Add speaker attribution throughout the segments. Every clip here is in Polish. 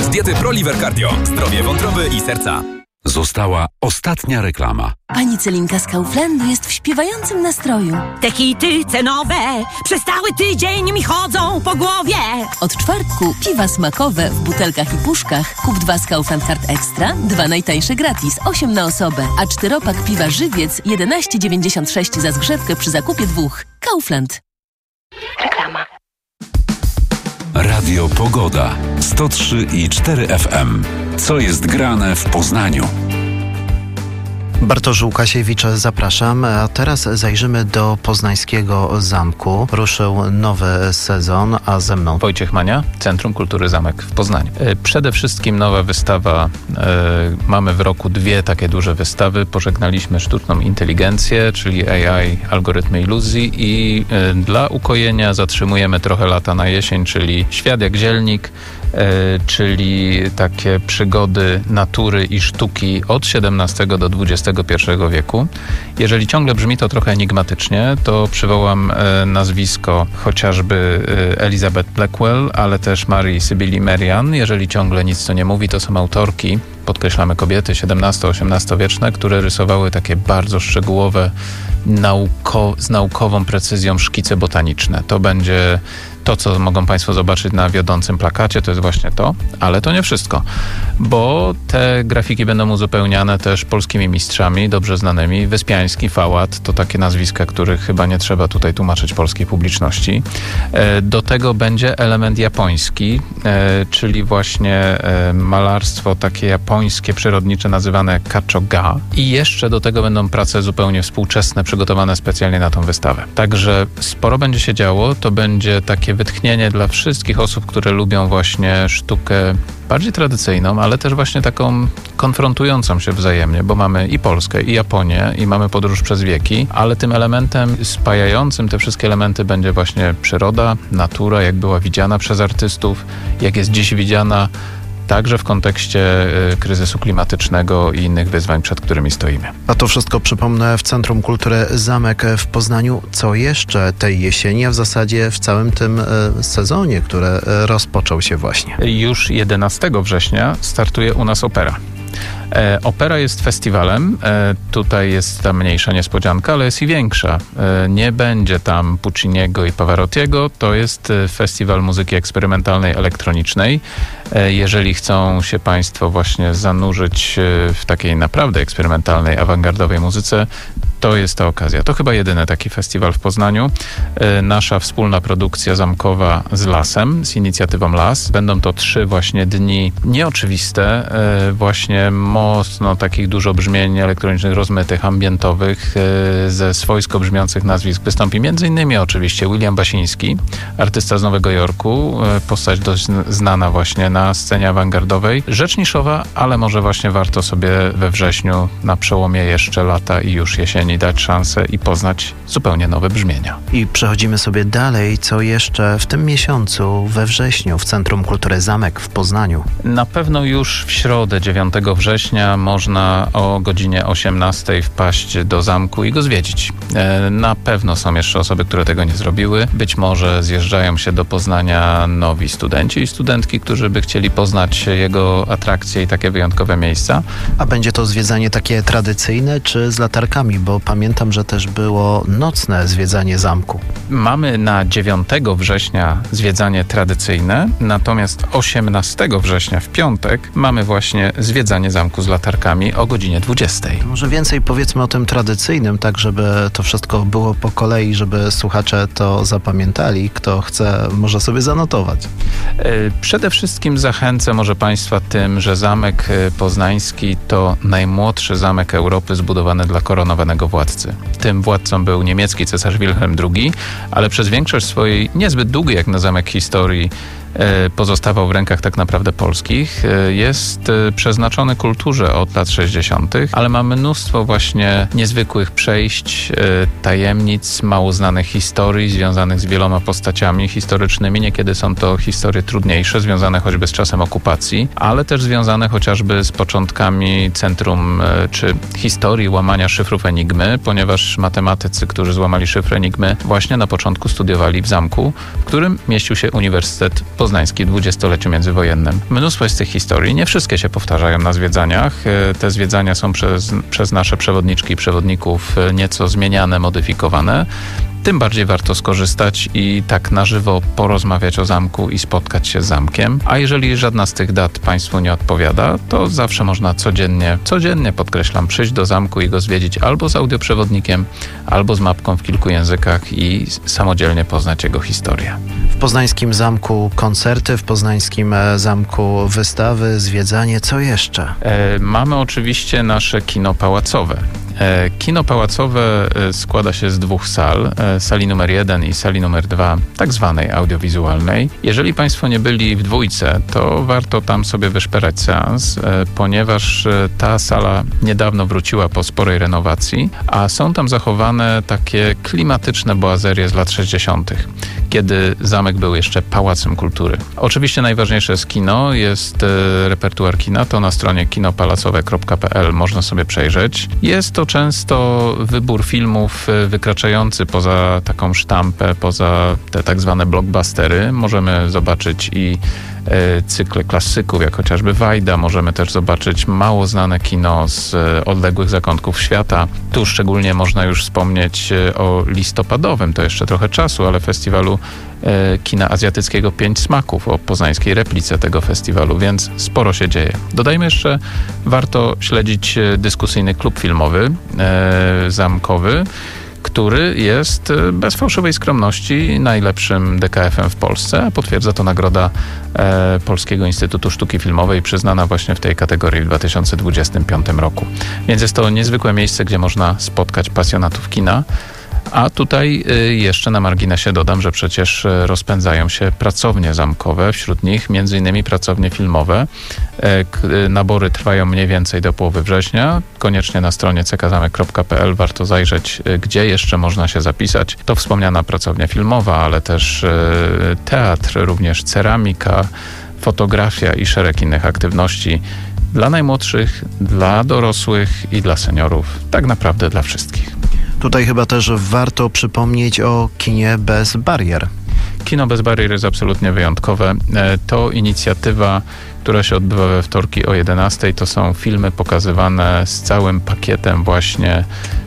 Speaker 1: diety ProLiver Cardio. Zdrowie wątroby i serca.
Speaker 2: Została ostatnia reklama.
Speaker 3: Pani Celinka z Kauflandu jest w śpiewającym nastroju.
Speaker 4: Te hity cenowe przez cały tydzień mi chodzą po głowie.
Speaker 3: Od czwartku piwa smakowe w butelkach i puszkach. Kup 2 z Kaufland Card Extra, 2 najtańsze gratis, 8 na osobę. A 4-pak piwa Żywiec 11,96 za zgrzewkę przy zakupie 2. Kaufland.
Speaker 4: Reklama.
Speaker 2: Radio Pogoda 103,4 FM. Co jest grane w Poznaniu?
Speaker 5: Bartosz Łukasiewicz, zapraszam. A teraz zajrzymy do poznańskiego zamku. Ruszył nowy sezon, a ze mną
Speaker 6: Wojciech Mania, Centrum Kultury Zamek w Poznaniu. Przede wszystkim nowa wystawa. Mamy w roku 2 takie duże wystawy. Pożegnaliśmy sztuczną inteligencję, czyli AI, algorytmy iluzji i dla ukojenia zatrzymujemy trochę lata na jesień, czyli Świat jak zielnik, czyli takie przygody natury i sztuki od XVII do XXI wieku. Jeżeli ciągle brzmi to trochę enigmatycznie, to przywołam nazwisko chociażby Elizabeth Blackwell, ale też Marii Sybylli Merian. Jeżeli ciągle nic to nie mówi, to są autorki, podkreślamy kobiety XVII-XVIII wieczne, które rysowały takie bardzo szczegółowe, z naukową precyzją szkice botaniczne. To będzie to, co mogą Państwo zobaczyć na wiodącym plakacie, to jest właśnie to, ale to nie wszystko, bo te grafiki będą uzupełniane też polskimi mistrzami, dobrze znanymi. Wyspiański, Fałat, to takie nazwiska, których chyba nie trzeba tutaj tłumaczyć polskiej publiczności. Do tego będzie element japoński, czyli właśnie malarstwo takie japońskie, przyrodnicze, nazywane kachoga. I jeszcze do tego będą prace zupełnie współczesne, przygotowane specjalnie na tą wystawę. Także sporo będzie się działo, to będzie takie wytchnienie dla wszystkich osób, które lubią właśnie sztukę bardziej tradycyjną, ale też właśnie taką konfrontującą się wzajemnie, bo mamy i Polskę, i Japonię, i mamy podróż przez wieki, ale tym elementem spajającym te wszystkie elementy będzie właśnie przyroda, natura, jak była widziana przez artystów, jak jest dziś widziana, także w kontekście kryzysu klimatycznego i innych wyzwań, przed którymi stoimy.
Speaker 5: A to wszystko, przypomnę, w Centrum Kultury Zamek w Poznaniu. Co jeszcze tej jesieni, a w zasadzie w całym tym sezonie, który rozpoczął się właśnie?
Speaker 6: Już 11 września startuje u nas opera. Opera jest festiwalem, tutaj jest ta mniejsza niespodzianka, ale jest i większa. Nie będzie tam Pucciniego i Pavarottiego, to jest festiwal muzyki eksperymentalnej, elektronicznej. Jeżeli chcą się Państwo właśnie zanurzyć w takiej naprawdę eksperymentalnej, awangardowej muzyce, to jest ta okazja. To chyba jedyny taki festiwal w Poznaniu. Nasza wspólna produkcja zamkowa z Lasem, z inicjatywą Las. Będą to 3 właśnie dni nieoczywiste, właśnie mocno takich dużo brzmień elektronicznych, rozmytych, ambientowych, ze swojsko brzmiących nazwisk. Wystąpi m.in. oczywiście William Basiński, artysta z Nowego Jorku, postać dość znana właśnie na scenie awangardowej. Rzecz niszowa, ale może właśnie warto sobie we wrześniu, na przełomie jeszcze lata i już jesieni, dać szansę i poznać zupełnie nowe brzmienia.
Speaker 5: I przechodzimy sobie dalej, co jeszcze w tym miesiącu, we wrześniu, w Centrum Kultury Zamek w Poznaniu.
Speaker 6: Na pewno już w środę 9 września można o godzinie 18 wpaść do zamku i go zwiedzić. Na pewno są jeszcze osoby, które tego nie zrobiły. Być może zjeżdżają się do Poznania nowi studenci i studentki, którzy by chcieli poznać jego atrakcje i takie wyjątkowe miejsca.
Speaker 5: A będzie to zwiedzanie takie tradycyjne, czy z latarkami? Bo pamiętam, że też było nocne zwiedzanie zamku.
Speaker 6: Mamy na 9 września zwiedzanie tradycyjne, natomiast 18 września w piątek mamy właśnie zwiedzanie zamku z latarkami o godzinie 20.
Speaker 5: Może więcej powiedzmy o tym tradycyjnym, tak żeby to wszystko było po kolei, żeby słuchacze to zapamiętali. Kto chce, może sobie zanotować.
Speaker 6: Przede wszystkim zachęcę może Państwa tym, że Zamek Poznański to najmłodszy zamek Europy zbudowany dla koronowanego władcy. Tym władcą był niemiecki cesarz Wilhelm II, ale przez większość swojej niezbyt długiej jak na zamek historii pozostawał w rękach tak naprawdę polskich. Jest przeznaczony kulturze od lat 60., ale ma mnóstwo właśnie niezwykłych przejść, tajemnic, mało znanych historii związanych z wieloma postaciami historycznymi. Niekiedy są to historie trudniejsze, związane choćby z czasem okupacji, ale też związane chociażby z początkami centrum czy historii łamania szyfrów Enigmy, ponieważ matematycy, którzy złamali szyfr Enigmy, właśnie na początku studiowali w zamku, w którym mieścił się Uniwersytet poznański w dwudziestoleciu międzywojennym. Mnóstwo jest tych historii, nie wszystkie się powtarzają na zwiedzaniach. Te zwiedzania są przez nasze przewodniczki i przewodników nieco zmieniane, modyfikowane. Tym bardziej warto skorzystać i tak na żywo porozmawiać o zamku i spotkać się z zamkiem. A jeżeli żadna z tych dat Państwu nie odpowiada, to zawsze można codziennie podkreślam, przyjść do zamku i go zwiedzić albo z audioprzewodnikiem, albo z mapką w kilku językach i samodzielnie poznać jego historię.
Speaker 5: W poznańskim zamku koncerty, w poznańskim zamku wystawy, zwiedzanie. Co jeszcze?
Speaker 6: Mamy oczywiście nasze kino pałacowe. Kino pałacowe składa się z 2 sal, sali numer 1 i sali numer 2, tak zwanej audiowizualnej. Jeżeli Państwo nie byli w 2, to warto tam sobie wyszperać seans, ponieważ ta sala niedawno wróciła po sporej renowacji, a są tam zachowane takie klimatyczne boazerie z lat 60., kiedy zamek był jeszcze Pałacem Kultury. Oczywiście najważniejsze jest kino, jest repertuar kina, to na stronie kinopalacowe.pl można sobie przejrzeć. Jest to często wybór filmów wykraczający poza taką sztampę, poza te tak zwane blockbustery. Możemy zobaczyć i cykle klasyków, jak chociażby Wajda. Możemy też zobaczyć mało znane kino z odległych zakątków świata. Tu szczególnie można już wspomnieć o listopadowym, to jeszcze trochę czasu, ale festiwalu kina azjatyckiego 5 smaków, o poznańskiej replice tego festiwalu, więc sporo się dzieje. Dodajmy jeszcze, warto śledzić dyskusyjny klub filmowy zamkowy, który jest bez fałszywej skromności najlepszym DKF-em w Polsce, a potwierdza to nagroda Polskiego Instytutu Sztuki Filmowej przyznana właśnie w tej kategorii w 2025 roku. Więc jest to niezwykłe miejsce, gdzie można spotkać pasjonatów kina. A tutaj jeszcze na marginesie dodam, że przecież rozpędzają się pracownie zamkowe, wśród nich m.in. pracownie filmowe. Nabory trwają mniej więcej do połowy września. Koniecznie na stronie ckzamek.pl warto zajrzeć, gdzie jeszcze można się zapisać. To wspomniana pracownia filmowa, ale też teatr, również ceramika, fotografia i szereg innych aktywności dla najmłodszych, dla dorosłych i dla seniorów. Tak naprawdę dla wszystkich.
Speaker 5: Tutaj chyba też warto przypomnieć o kinie bez barier.
Speaker 6: Kino bez barier jest absolutnie wyjątkowe. To inicjatywa, która się odbywa we wtorki o 11:00. To są filmy pokazywane z całym pakietem właśnie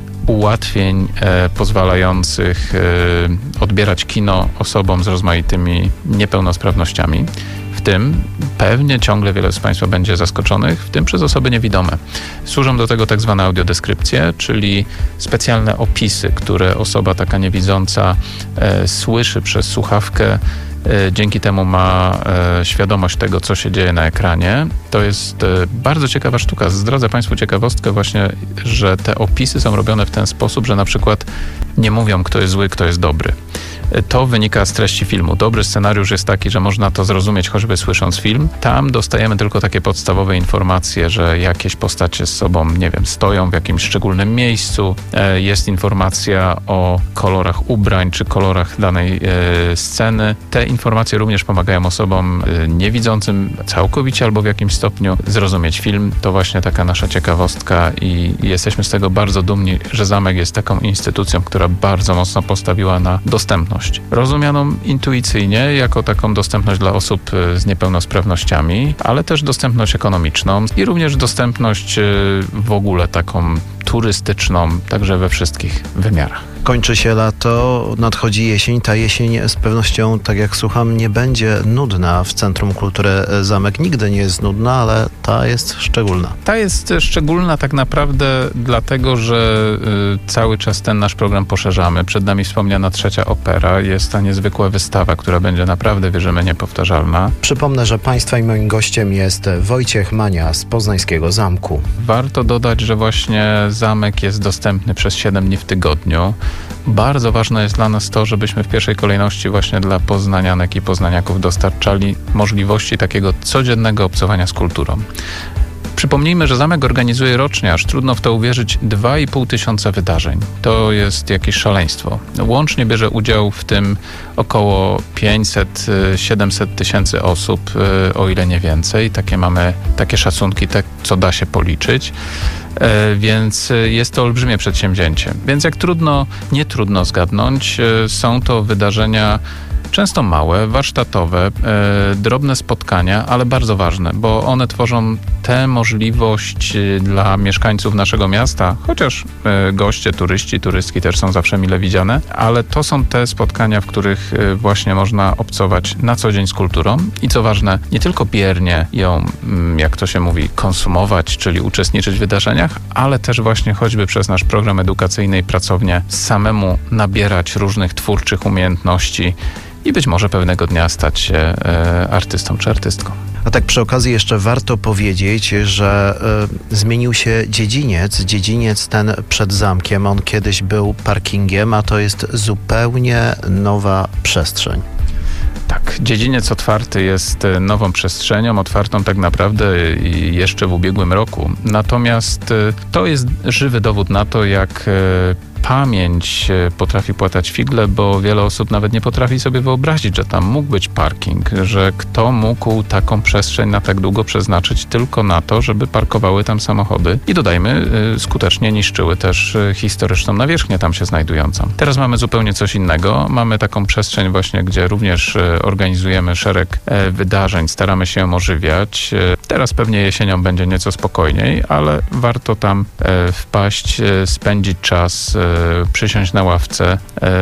Speaker 6: ułatwień pozwalających odbierać kino osobom z rozmaitymi niepełnosprawnościami. W tym pewnie ciągle wiele z Państwa będzie zaskoczonych, w tym przez osoby niewidome. Służą do tego tak zwane audiodeskrypcje, czyli specjalne opisy, które osoba taka niewidząca słyszy przez słuchawkę. Dzięki temu ma świadomość tego, co się dzieje na ekranie. To jest bardzo ciekawa sztuka. Zdradzę Państwu ciekawostkę właśnie, że te opisy są robione w ten sposób, że na przykład nie mówią, kto jest zły, kto jest dobry. To wynika z treści filmu. Dobry scenariusz jest taki, że można to zrozumieć choćby słysząc film. Tam dostajemy tylko takie podstawowe informacje, że jakieś postacie z sobą, nie wiem, stoją w jakimś szczególnym miejscu. Jest informacja o kolorach ubrań czy kolorach danej sceny. Te informacje również pomagają osobom niewidzącym całkowicie albo w jakimś stopniu zrozumieć film. To właśnie taka nasza ciekawostka i jesteśmy z tego bardzo dumni, że zamek jest taką instytucją, która bardzo mocno postawiła na dostępność. Rozumianą intuicyjnie jako taką dostępność dla osób z niepełnosprawnościami, ale też dostępność ekonomiczną i również dostępność w ogóle taką turystyczną, także we wszystkich wymiarach.
Speaker 5: Kończy się lato, nadchodzi jesień. Ta jesień z pewnością, tak jak słucham, nie będzie nudna w Centrum Kultury Zamek. Nigdy nie jest nudna, ale ta jest szczególna.
Speaker 6: Ta jest szczególna tak naprawdę dlatego, że cały czas ten nasz program poszerzamy. Przed nami wspomniana 3. opera. Jest ta niezwykła wystawa, która będzie naprawdę, wierzymy, niepowtarzalna.
Speaker 5: Przypomnę, że Państwa i moim gościem jest Wojciech Mania z Poznańskiego Zamku.
Speaker 6: Warto dodać, że właśnie zamek jest dostępny przez 7 dni w tygodniu. Bardzo ważne jest dla nas to, żebyśmy w pierwszej kolejności właśnie dla poznanianek i poznaniaków dostarczali możliwości takiego codziennego obcowania z kulturą. Przypomnijmy, że zamek organizuje rocznie, aż trudno w to uwierzyć, 2,5 tysiąca wydarzeń. To jest jakieś szaleństwo. Łącznie bierze udział w tym około 500-700 tysięcy osób, o ile nie więcej. Takie szacunki, co da się policzyć. Więc jest to olbrzymie przedsięwzięcie. Więc jak nie trudno zgadnąć, są to wydarzenia Często małe, warsztatowe, drobne spotkania, ale bardzo ważne, bo one tworzą tę możliwość dla mieszkańców naszego miasta, chociaż goście, turyści, turystki też są zawsze mile widziane, ale to są te spotkania, w których właśnie można obcować na co dzień z kulturą i co ważne, nie tylko biernie ją, jak to się mówi, konsumować, czyli uczestniczyć w wydarzeniach, ale też właśnie choćby przez nasz program edukacyjny i pracownię samemu nabierać różnych twórczych umiejętności i być może pewnego dnia stać się artystą czy artystką.
Speaker 5: A tak przy okazji jeszcze warto powiedzieć, że zmienił się dziedziniec ten przed zamkiem. On kiedyś był parkingiem, a to jest zupełnie nowa przestrzeń.
Speaker 6: Tak, dziedziniec otwarty jest nową przestrzenią, otwartą tak naprawdę jeszcze w ubiegłym roku. Natomiast to jest żywy dowód na to, jak pamięć potrafi płatać figle, bo wiele osób nawet nie potrafi sobie wyobrazić, że tam mógł być parking, że kto mógł taką przestrzeń na tak długo przeznaczyć tylko na to, żeby parkowały tam samochody i dodajmy, skutecznie niszczyły też historyczną nawierzchnię tam się znajdującą. Teraz mamy zupełnie coś innego. Mamy taką przestrzeń właśnie, gdzie również organizujemy szereg wydarzeń, staramy się ją ożywiać. Teraz pewnie jesienią będzie nieco spokojniej, ale warto tam wpaść, spędzić czas, przysiąść na ławce,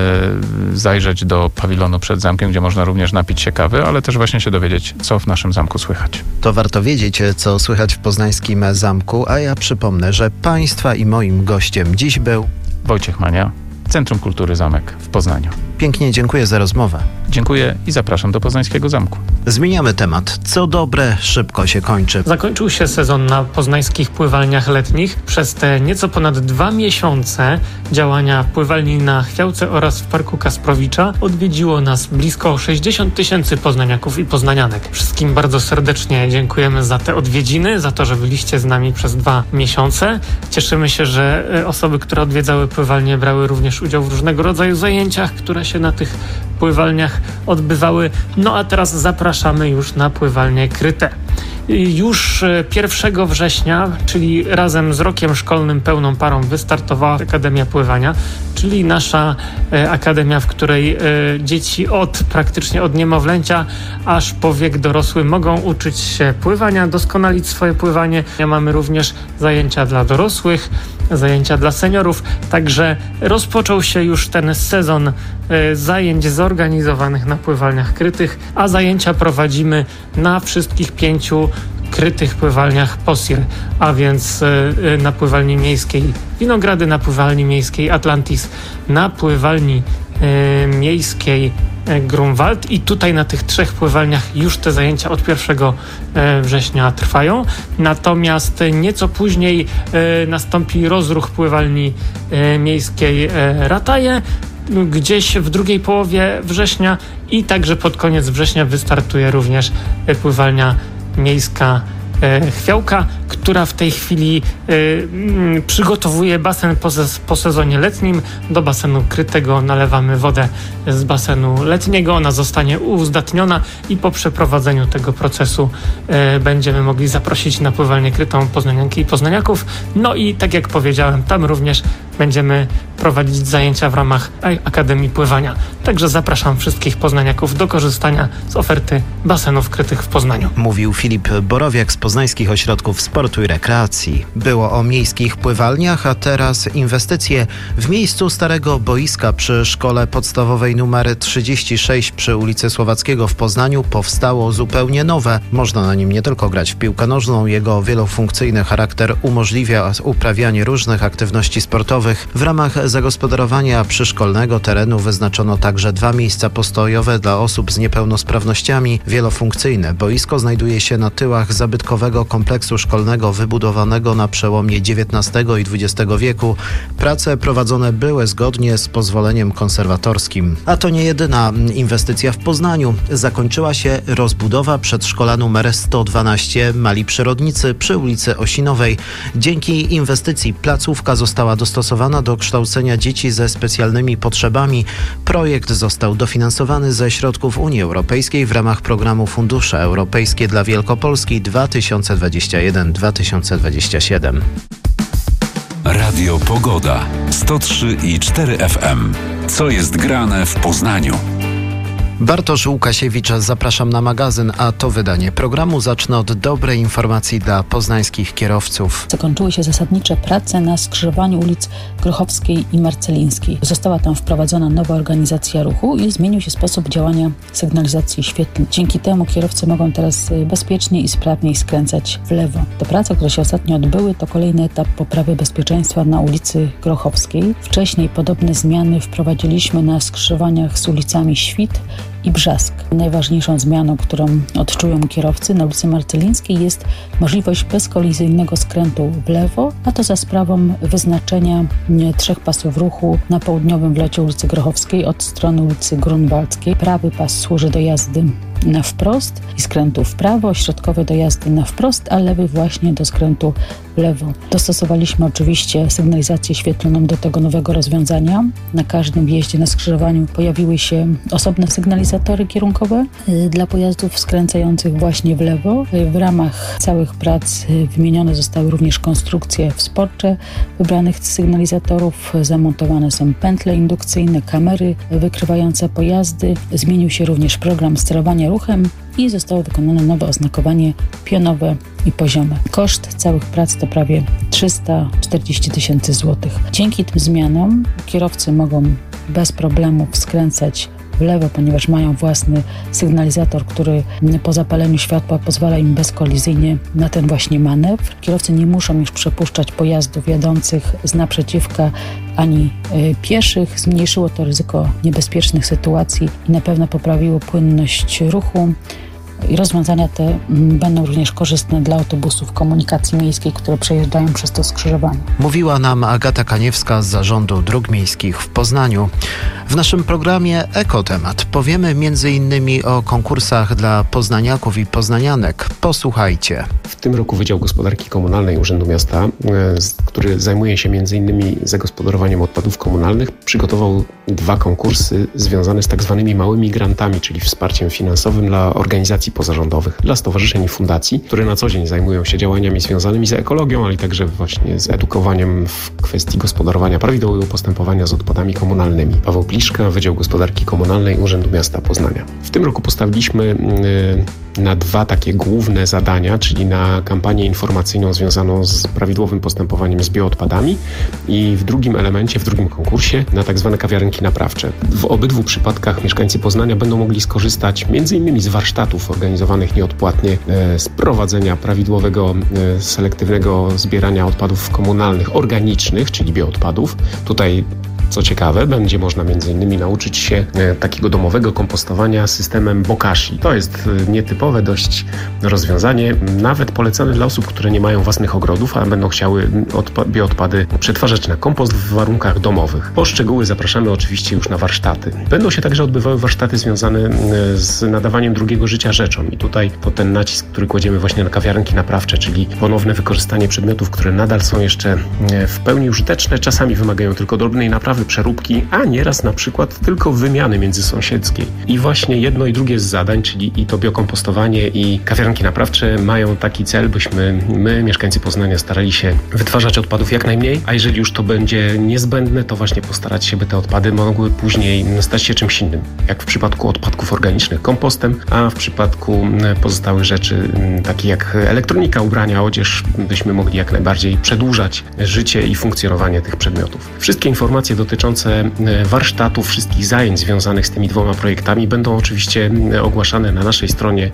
Speaker 6: zajrzeć do pawilonu przed zamkiem, gdzie można również napić się kawy, ale też właśnie się dowiedzieć, co w naszym zamku słychać.
Speaker 5: To warto wiedzieć, co słychać w poznańskim zamku, a ja przypomnę, że Państwa i moim gościem dziś był
Speaker 6: Wojciech Mania, Centrum Kultury Zamek w Poznaniu.
Speaker 5: Pięknie dziękuję za rozmowę.
Speaker 6: Dziękuję i zapraszam do Poznańskiego Zamku.
Speaker 5: Zmieniamy temat. Co dobre, szybko się kończy.
Speaker 7: Zakończył się sezon na poznańskich pływalniach letnich. Przez te nieco ponad 2 miesiące działania pływalni na Chwiałce oraz w Parku Kasprowicza odwiedziło nas blisko 60 000 poznaniaków i poznanianek. Wszystkim bardzo serdecznie dziękujemy za te odwiedziny, za to, że byliście z nami przez 2 miesiące. Cieszymy się, że osoby, które odwiedzały pływalnię, brały również udział w różnego rodzaju zajęciach, które się na tych pływalniach odbywały. No a teraz zapraszamy już na pływalnie kryte. Już 1 września, czyli razem z rokiem szkolnym pełną parą wystartowała Akademia Pływania, czyli nasza akademia, w której dzieci praktycznie od niemowlęcia aż po wiek dorosły mogą uczyć się pływania, doskonalić swoje pływanie. Mamy również zajęcia dla dorosłych, zajęcia dla seniorów, także rozpoczął się już ten sezon zajęć zorganizowanych na pływalniach krytych, a zajęcia prowadzimy na wszystkich 5 krytych pływalniach POSIR, a więc na pływalni miejskiej Winogrady, na pływalni miejskiej Atlantis, na pływalni miejskiej Grunwald i tutaj na tych 3 pływalniach już te zajęcia od 1 września trwają. Natomiast nieco później nastąpi rozruch pływalni miejskiej Rataje, gdzieś w drugiej połowie września i także pod koniec września wystartuje również pływalnia miejska Chwiałka, która w tej chwili przygotowuje basen po sezonie letnim. Do basenu krytego nalewamy wodę z basenu letniego. Ona zostanie uzdatniona i po przeprowadzeniu tego procesu będziemy mogli zaprosić na pływalnię krytą poznanianki i poznaniaków. No i tak jak powiedziałem, tam również będziemy prowadzić zajęcia w ramach Akademii Pływania. Także zapraszam wszystkich poznaniaków do korzystania z oferty basenów krytych w Poznaniu.
Speaker 5: Mówił Filip Borowiak z Poznańskich Ośrodków Sportu i Rekreacji. Było o miejskich pływalniach, a teraz inwestycje. W miejscu starego boiska przy szkole podstawowej numer 36 przy ulicy Słowackiego w Poznaniu powstało zupełnie nowe. Można na nim nie tylko grać w piłkę nożną, jego wielofunkcyjny charakter umożliwia uprawianie różnych aktywności sportowych. W ramach zagospodarowania przyszkolnego terenu wyznaczono także 2 miejsca postojowe dla osób z niepełnosprawnościami. Wielofunkcyjne boisko znajduje się na tyłach zabytkowego kompleksu szkolnego wybudowanego na przełomie XIX i XX wieku. Prace prowadzone były zgodnie z pozwoleniem konserwatorskim. A to nie jedyna inwestycja w Poznaniu. Zakończyła się rozbudowa przedszkola numer 112 Mali Przyrodnicy przy ulicy Osinowej. Dzięki inwestycji placówka została dostosowana do kształcenia dzieci ze specjalnymi potrzebami. Projekt został dofinansowany ze środków Unii Europejskiej w ramach programu Fundusze Europejskie dla Wielkopolski 2021-2027.
Speaker 2: Radio Pogoda 103,4 FM. Co jest grane w Poznaniu?
Speaker 5: Bartosz Łukasiewicz, zapraszam na magazyn, a to wydanie programu zacznę od dobrej informacji dla poznańskich kierowców.
Speaker 8: Zakończyły się zasadnicze prace na skrzyżowaniu ulic Grochowskiej i Marcelińskiej. Została tam wprowadzona nowa organizacja ruchu i zmienił się sposób działania sygnalizacji świetlnej. Dzięki temu kierowcy mogą teraz bezpiecznie i sprawniej skręcać w lewo. Te prace, które się ostatnio odbyły, to kolejny etap poprawy bezpieczeństwa na ulicy Grochowskiej. Wcześniej podobne zmiany wprowadziliśmy na skrzyżowaniach z ulicami Świt i Brzask. Najważniejszą zmianą, którą odczują kierowcy na ulicy Marcelińskiej, jest możliwość bezkolizyjnego skrętu w lewo, a to za sprawą wyznaczenia 3 pasów ruchu na południowym wlocie ulicy Grochowskiej od strony ulicy Grunwaldzkiej. Prawy pas służy do jazdy na wprost i skrętu w prawo, środkowy do jazdy na wprost, a lewy właśnie do skrętu w lewo. Dostosowaliśmy oczywiście sygnalizację świetloną do tego nowego rozwiązania. Na każdym wjeździe na skrzyżowaniu pojawiły się osobne sygnalizatory kierunkowe dla pojazdów skręcających właśnie w lewo. W ramach całych prac wymienione zostały również konstrukcje wsporcze wybranych sygnalizatorów. Zamontowane są pętle indukcyjne, kamery wykrywające pojazdy. Zmienił się również program sterowania ruchem i zostało wykonane nowe oznakowanie pionowe i poziome. Koszt całych prac to prawie 340 000 złotych. Dzięki tym zmianom kierowcy mogą bez problemu skręcać w lewo, ponieważ mają własny sygnalizator, który po zapaleniu światła pozwala im bezkolizyjnie na ten właśnie manewr. Kierowcy nie muszą już przepuszczać pojazdów jadących z naprzeciwka ani pieszych. Zmniejszyło to ryzyko niebezpiecznych sytuacji i na pewno poprawiło płynność ruchu. I rozwiązania te będą również korzystne dla autobusów komunikacji miejskiej, które przejeżdżają przez to skrzyżowanie.
Speaker 5: Mówiła nam Agata Kaniewska z Zarządu Dróg Miejskich w Poznaniu. W naszym programie Ekotemat powiemy m.in. o konkursach dla poznaniaków i poznanianek. Posłuchajcie.
Speaker 9: W tym roku Wydział Gospodarki Komunalnej Urzędu Miasta, który zajmuje się m.in. zagospodarowaniem odpadów komunalnych, przygotował 2 konkursy związane z tak zwanymi małymi grantami, czyli wsparciem finansowym dla organizacji pozarządowych, dla stowarzyszeń i fundacji, które na co dzień zajmują się działaniami związanymi z ekologią, ale także właśnie z edukowaniem w kwestii gospodarowania, prawidłowego postępowania z odpadami komunalnymi. Paweł Pliszka, Wydział Gospodarki Komunalnej Urzędu Miasta Poznania. W tym roku postawiliśmy na 2 takie główne zadania, czyli na kampanię informacyjną związaną z prawidłowym postępowaniem z bioodpadami i w drugim elemencie, w drugim konkursie na tak zwane kawiarenki naprawcze. W obydwu przypadkach mieszkańcy Poznania będą mogli skorzystać m.in. z warsztatów organizowanych nieodpłatnie, z prowadzenia prawidłowego, selektywnego zbierania odpadów komunalnych, organicznych, czyli bioodpadów. Tutaj, co ciekawe, będzie można m.in. nauczyć się takiego domowego kompostowania systemem Bokashi. To jest nietypowe dość rozwiązanie, nawet polecane dla osób, które nie mają własnych ogrodów, a będą chciały bioodpady przetwarzać na kompost w warunkach domowych. Po szczegóły zapraszamy oczywiście już na warsztaty. Będą się także odbywały warsztaty związane z nadawaniem drugiego życia rzeczom. I tutaj to ten nacisk, który kładziemy właśnie na kawiarenki naprawcze, czyli ponowne wykorzystanie przedmiotów, które nadal są jeszcze w pełni użyteczne, czasami wymagają tylko drobnej naprawy, przeróbki, a nieraz na przykład tylko wymiany międzysąsiedzkiej. I właśnie jedno i drugie z zadań, czyli i to biokompostowanie i kawiarenki naprawcze mają taki cel, byśmy my, mieszkańcy Poznania, starali się wytwarzać odpadów jak najmniej, a jeżeli już to będzie niezbędne, to właśnie postarać się, by te odpady mogły później stać się czymś innym. Jak w przypadku odpadków organicznych kompostem, a w przypadku pozostałych rzeczy, takich jak elektronika, ubrania, odzież, byśmy mogli jak najbardziej przedłużać życie i funkcjonowanie tych przedmiotów. Wszystkie informacje dotyczące warsztatów, wszystkich zajęć związanych z tymi 2 projektami będą oczywiście ogłaszane na naszej stronie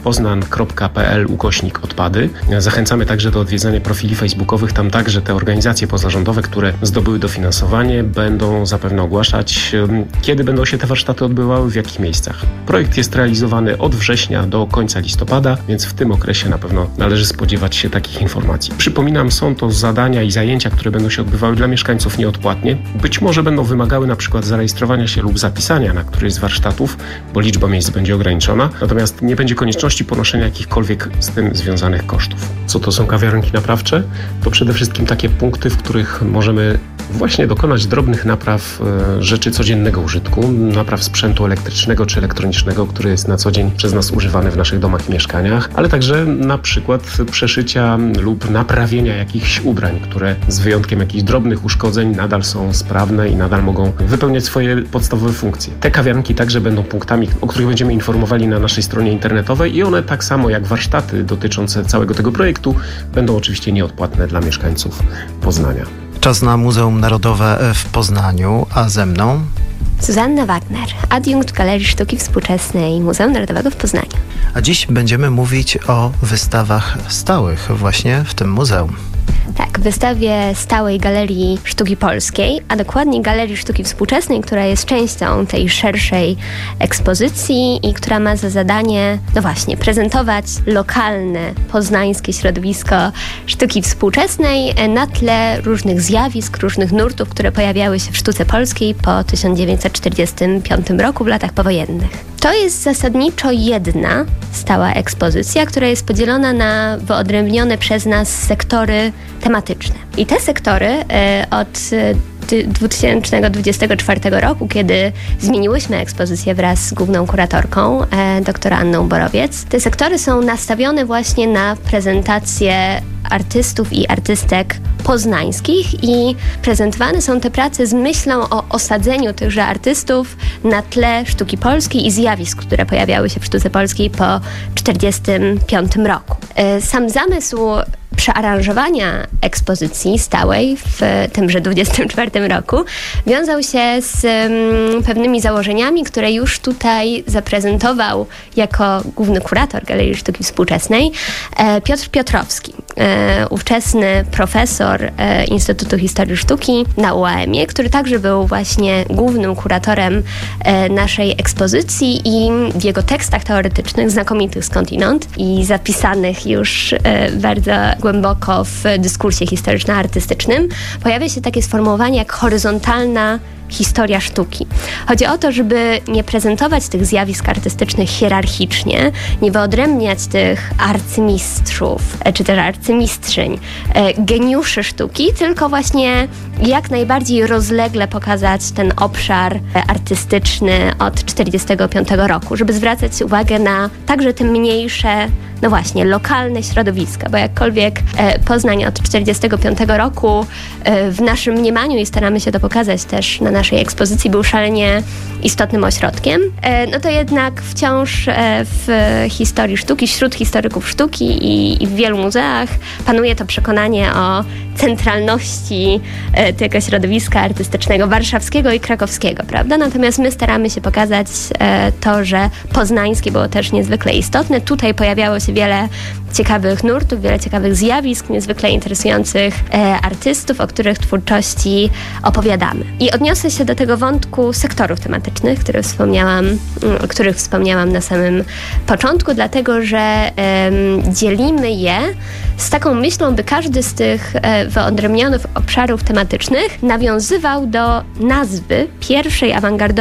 Speaker 9: poznan.pl/odpady. Zachęcamy także do odwiedzania profili facebookowych. Tam także te organizacje pozarządowe, które zdobyły dofinansowanie, będą zapewne ogłaszać, kiedy będą się te warsztaty odbywały, w jakich miejscach. Projekt jest realizowany od września do końca listopada, więc w tym okresie na pewno należy spodziewać się takich informacji. Przypominam, są to zadania i zajęcia, które będą się odbywały dla mieszkańców nieodpłatnie. Być może będą wymagały na przykład zarejestrowania się lub zapisania na któryś z warsztatów, bo liczba miejsc będzie ograniczona, natomiast nie będzie konieczności ponoszenia jakichkolwiek z tym związanych kosztów. Co to są kawiarenki naprawcze? To przede wszystkim takie punkty, w których możemy właśnie dokonać drobnych napraw rzeczy codziennego użytku, napraw sprzętu elektrycznego czy elektronicznego, który jest na co dzień przez nas używany w naszych domach i mieszkaniach, ale także na przykład przeszycia lub naprawienia jakichś ubrań, które z wyjątkiem jakichś drobnych uszkodzeń nadal są sprawne i nadal mogą wypełniać swoje podstawowe funkcje. Te kawiarnki także będą punktami, o których będziemy informowali na naszej stronie internetowej i one tak samo jak warsztaty dotyczące całego tego projektu będą oczywiście nieodpłatne dla mieszkańców Poznania.
Speaker 5: Czas na Muzeum Narodowe w Poznaniu, a ze mną
Speaker 10: Zuzanna Wagner, adiunkt Galerii Sztuki Współczesnej Muzeum Narodowego w Poznaniu.
Speaker 5: A dziś będziemy mówić o wystawach stałych właśnie w tym muzeum.
Speaker 10: Tak, w wystawie stałej Galerii Sztuki Polskiej, a dokładniej Galerii Sztuki Współczesnej, która jest częścią tej szerszej ekspozycji i która ma za zadanie, no właśnie, prezentować lokalne, poznańskie środowisko sztuki współczesnej na tle różnych zjawisk, różnych nurtów, które pojawiały się w sztuce polskiej po 1945 roku, w latach powojennych. To jest zasadniczo jedna stała ekspozycja, która jest podzielona na wyodrębnione przez nas sektory tematyczne. I te sektory od 2024 roku, kiedy zmieniłyśmy ekspozycję wraz z główną kuratorką, dr Anną Borowiec, te sektory są nastawione właśnie na prezentację artystów i artystek poznańskich i prezentowane są te prace z myślą o osadzeniu tychże artystów na tle sztuki polskiej i zjawisk, które pojawiały się w sztuce polskiej po 1945 roku. Sam zamysł przearanżowania ekspozycji stałej w tymże 24 roku wiązał się z pewnymi założeniami, które już tutaj zaprezentował jako główny kurator Galerii Sztuki Współczesnej Piotr Piotrowski, ówczesny profesor Instytutu Historii Sztuki na UAM-ie, który także był właśnie głównym kuratorem naszej ekspozycji i w jego tekstach teoretycznych, znakomitych skądinąd i zapisanych już bardzo głęboko w dyskursie historyczno-artystycznym, pojawia się takie sformułowanie jak horyzontalna historia sztuki. Chodzi o to, żeby nie prezentować tych zjawisk artystycznych hierarchicznie, nie wyodrębniać tych arcymistrzów, czy też arcymistrzyń, geniuszy sztuki, tylko właśnie jak najbardziej rozlegle pokazać ten obszar artystyczny od 1945 roku, żeby zwracać uwagę na także te mniejsze, no właśnie, lokalne środowiska, bo jakkolwiek Poznań od 1945 roku w naszym mniemaniu, i staramy się to pokazać też na naszej ekspozycji, był szalenie istotnym ośrodkiem, no to jednak wciąż w historii sztuki, wśród historyków sztuki i w wielu muzeach panuje to przekonanie o centralności tego środowiska artystycznego warszawskiego i krakowskiego, prawda? Natomiast my staramy się pokazać to, że poznańskie było też niezwykle istotne. Tutaj pojawiało się wiele ciekawych nurtów, wiele ciekawych zjawisk, niezwykle interesujących artystów, o których twórczości opowiadamy. I odniosę się do tego wątku sektorów tematycznych, o których wspomniałam na samym początku, dlatego że dzielimy je z taką myślą, by każdy z tych wyodrębnionych obszarów tematycznych nawiązywał do nazwy pierwszej awangardowej